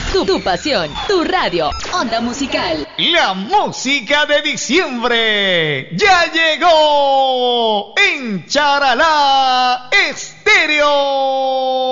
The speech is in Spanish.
Tu pasión, tu radio, Onda Musical. La música de diciembre ya llegó en Charalá Estéreo.